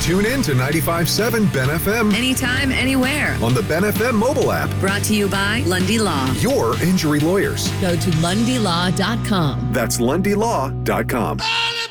Tune in to 95.7 Ben FM Anytime, anywhere. on the Ben FM mobile app. Brought to you by Lundy Law. Your injury lawyers. Go to LundyLaw.com. That's LundyLaw.com.